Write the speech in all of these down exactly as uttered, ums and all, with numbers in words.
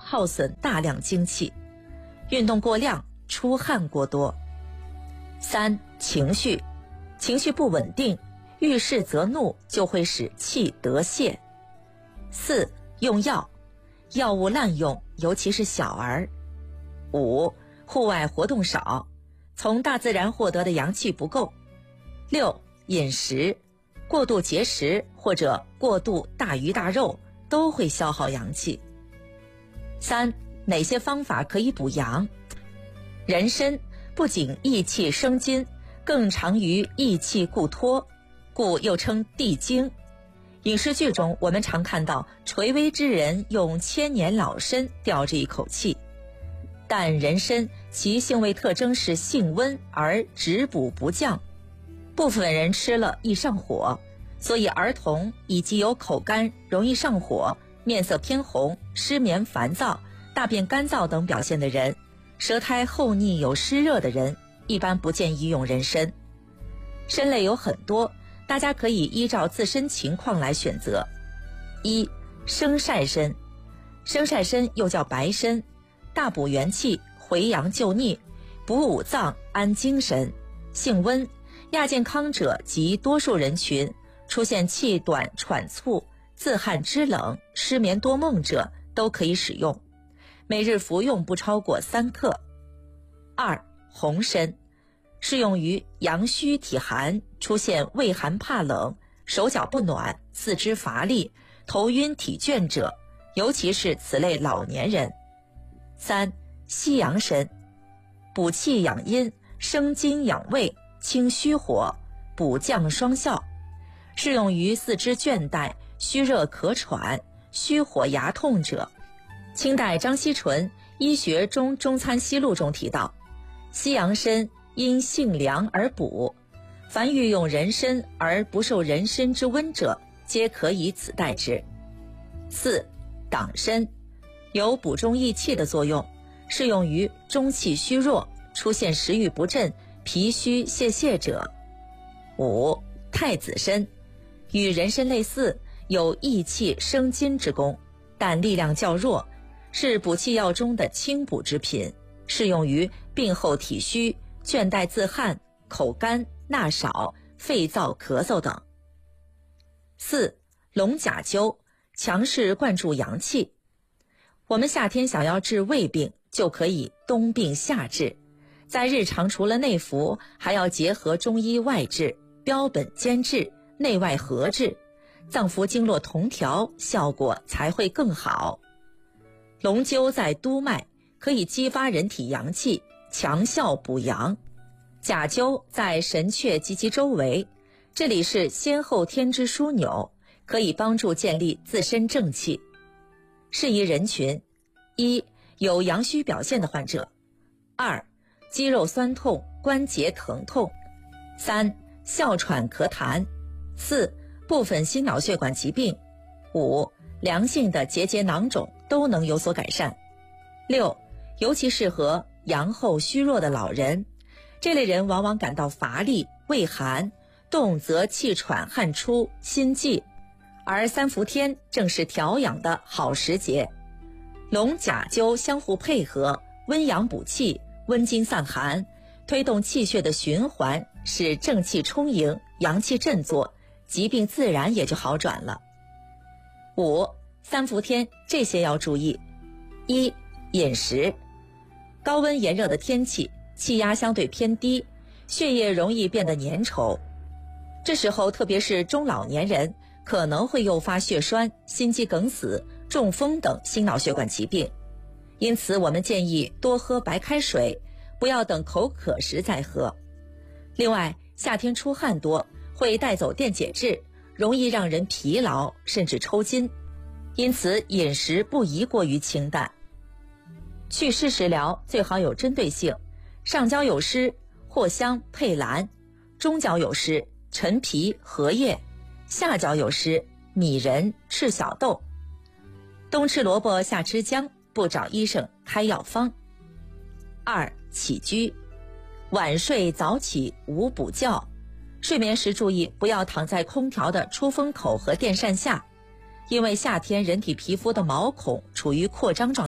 耗损大量精气，运动过量，出汗过多。三、情绪，情绪不稳定，遇事则怒，就会使气得泄。四、用药，药物滥用，尤其是小儿。五、户外活动少，从大自然获得的阳气不够。六、饮食，过度节食或者过度大鱼大肉都会消耗阳气。三、哪些方法可以补阳？人参不仅益气生津，更长于益气固脱，故又称地经。影视剧中我们常看到垂危之人用千年老参吊着一口气，但人参其性味特征是性温而止补不降，部分人吃了易上火，所以儿童以及有口干、容易上火、面色偏红、失眠烦躁、大便干燥等表现的人，舌苔厚腻有湿热的人，一般不建议用人参。参类有很多，大家可以依照自身情况来选择。一、生晒参。生晒参又叫白参，大补元气，回阳救逆，补五脏，安精神，性温，亚健康者及多数人群，出现气短喘促、自汗肢冷、失眠多梦者都可以使用，每日服用不超过三克。二、红参，适用于阳虚体寒，出现畏寒怕冷、手脚不暖、四肢乏力、头晕体倦者，尤其是此类老年人。三、西洋参，补气养阴，生津养胃，清虚火，补降双效，适用于四肢倦怠、虚热咳喘、虚火牙痛者。清代张锡纯《医学中中参析录》中提到，西洋参因性凉而补，凡欲用人参而不受人参之温者，皆可以此代之。四、党参，有补中益气的作用，适用于中气虚弱、出现食欲不振、脾虚泄泻者。五、太子参，与人参类似，有益气生津之功，但力量较弱，是补气药中的轻补之品，适用于病后体虚、倦怠自汗、口干、纳少、肺燥咳嗽等。四、龙甲灸，强势灌注阳气。我们夏天想要治胃病，就可以冬病夏治，在日常除了内服，还要结合中医外治，标本兼治，内外合治，脏腑经络同调，效果才会更好。龙灸在督脉，可以激发人体阳气，强效补阳。甲灸在神阙及其周围，这里是先后天之枢纽，可以帮助建立自身正气。适宜人群：一、有阳虚表现的患者；二、肌肉酸痛、关节疼痛；三、哮喘咳痰；四、部分心脑血管疾病；五、良性的结节囊肿都能有所改善；六、尤其适合阳后虚弱的老人，这类人往往感到乏力、畏寒，动则气喘汗出、心悸，而三伏天正是调养的好时节。龙甲灸相互配合，温阳补气，温经散寒，推动气血的循环，使正气充盈，阳气振作，疾病自然也就好转了。五、三伏天这些要注意：一、饮食。高温炎热的天气，气压相对偏低，血液容易变得粘稠，这时候特别是中老年人可能会诱发血栓、心肌梗死、中风等心脑血管疾病，因此我们建议多喝白开水，不要等口渴时再喝。另外，夏天出汗多，会带走电解质，容易让人疲劳甚至抽筋，因此饮食不宜过于清淡。祛湿食疗最好有针对性，上焦有湿，藿香、佩兰；中焦有湿，陈皮、荷叶；下焦有湿，米仁、赤小豆。冬吃萝卜夏吃姜，不找医生开药方。二、起居。晚睡早起无补觉，睡眠时注意不要躺在空调的出风口和电扇下，因为夏天人体皮肤的毛孔处于扩张状态。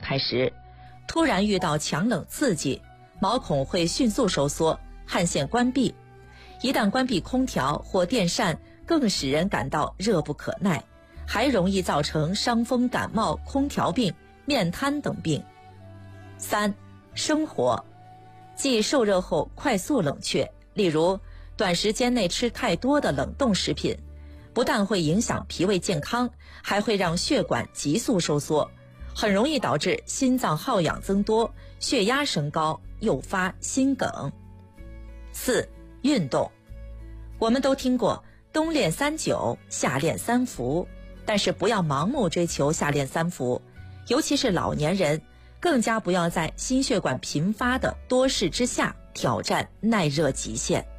态时，突然遇到强冷刺激，毛孔会迅速收缩，汗腺关闭。一旦关闭空调或电扇，更使人感到热不可耐，还容易造成伤风感冒、空调病、面瘫等病。三、生活，即受热后快速冷却，例如短时间内吃太多的冷冻食品，不但会影响脾胃健康，还会让血管急速收缩，很容易导致心脏耗氧增多，血压升高，诱发心梗。四、运动，我们都听过冬练三九，夏练三伏，但是不要盲目追求夏练三伏，尤其是老年人，更加不要在心血管频发的多事之下挑战耐热极限。